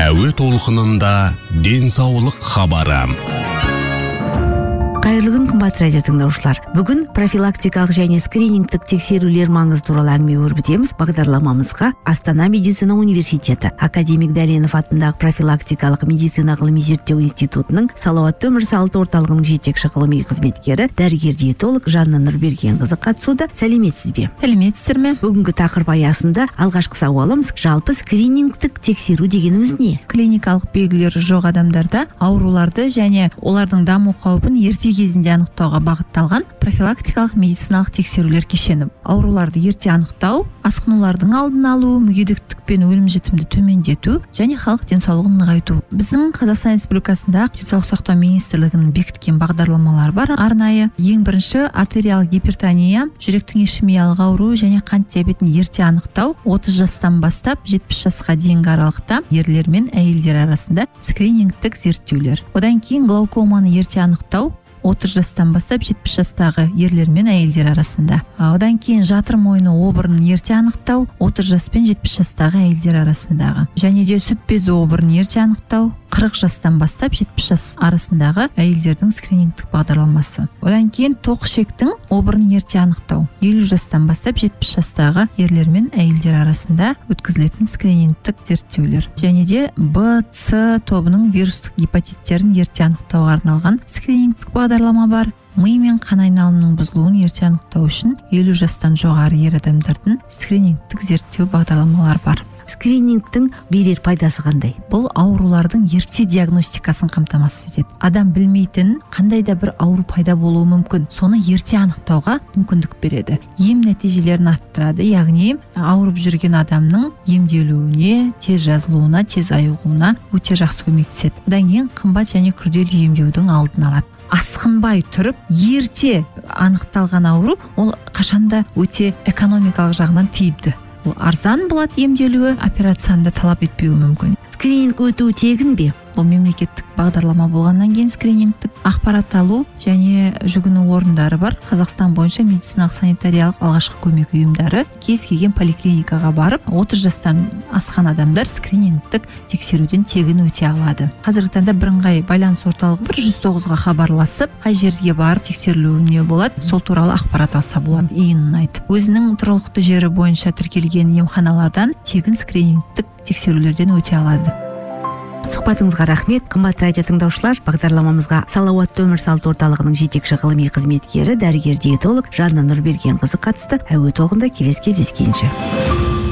әуе толқынында денсаулық хабары. Қайырлы күн, қымбат радио тыңдаушылар. Бүгін профилактикалық және скринингтік тексерулер маңызы туралы әңгіме өрбітеміз. Бағдарламамызға Астана медицина университеті, Академик Дәленов атындағы профилактикалық медицина ғылыми зерттеу институтының салауатты өмір салты орталығының жетекші ғылыми қызметкері, дәрігер-диетолог Жанна Нұрбергенқызы қатысуда. Сәлеметсіз бе? Сәлеметсіздер ме? Бүгінгі тақырып аясында алғашқы сауалымыз, жалпы скринингтік тексеру дегеніміз не? Клиникалық белгілері жоқ адамдарда ауруларды және олардың даму қаупін ерте кезінде анықтауға бағытталған профилактикалық медициналық тексерулер кешені. Ауруларды ерте анықтау, асқынулардың алдын алу, мүгедектік пен өлім-жітімді төмендету және халық денсаулығын нығайту. Біздің Қазақстан Республикасында денсаулық сақтау министрлігінің бекіткен бағдарламалары бар. Арнайы ең бірінші артериялық гипертония, жүректің ишемиялық ауруы және қант диабетін ерте анықтау 30 жастан бастап 70 жасқа дейінгі аралықта ерлер мен әйелдер арасында скринингтік зерттеулер. Одан кейін глаукоманы ерте анықтау 30 жастан бастап 70 жастағы ерлер мен әйелдер арасында. Одан кейін жатыр мойны обырын ерте анықтау 30 жас пен 70 жастағы әйелдер арасындағы. Және де сүт безі обырын ерте анықтау 40 жастан бастап 70 жас арасындағы әйелдердің скринингтік бағдарламасы. Одан кейін тоқ ішектің обырын ерте анықтау 50 жастан бастап 70 жастағы ерлер мен әйелдер арасында өткізілетін скринингтік зерттеулер. Және де Б, С тобының вирустық гепатиттерін ерте анықтауға арналған скринингтік бағдарлама бар. Ми мен қан айналымының бұзылуын ерте анықтау үшін 50 жастан жоғары ер адамдардың скринингтік зерттеу бағдарламалары бар. Скринингтің берер пайдасы қандай? Бұл аурулардың ерте диагностикасын қамтамасыз етеді. Адам білмейтін қандай да бір ауру пайда болуы мүмкін. Соны ерте анықтауға мүмкіндік береді. Ем нәтижелерін арттырады, яғни ауырып жүрген адамның емделуіне, тез жазылуына, тез айығуына өте жақсы көмектеседі. Одан кейін қымбат және күрделі емдеудің алдын алады. Асқынбай тұрып, ерте анықталған ауру ол қашанда өте экономикалық жағынан тиімді. Ол арзан болады емделуі, операцияны талап етпеуі мүмкін. Скрининг өтуі тегін бе? Бұл мемлекеттік бағдарлама болғаннан кейін скринингтік ақпарат алу және жүгіну орындары бар. Қазақстан бойынша медициналық санитариялық алғашқы көмек ұйымдары кез келген поликлиникаға барып, 30 жастан асқан адамдар скринингтік тексеруден тегін өте алады. Қазіргі таңда бірыңғай байланыс орталығы 109-ға хабарласып, қай жерге барып тексерілуіне болады, сол туралы ақпарат алса болады, иінін айтып. Өзінің тұрғылықты жері бойынша тіркелген емханалардан тегін скринингтік тексерулерден өте алады. Сұхбатыңызға рахмет. Қымбат радио тыңдаушылар, бағдарламамызға салауатты өмір салты орталығының жетекші ғылыми қызметкері, дәрігер-диетолог Жанна Нұрбергенқызы қатысты. Әуе толқынында келесі кездескенше.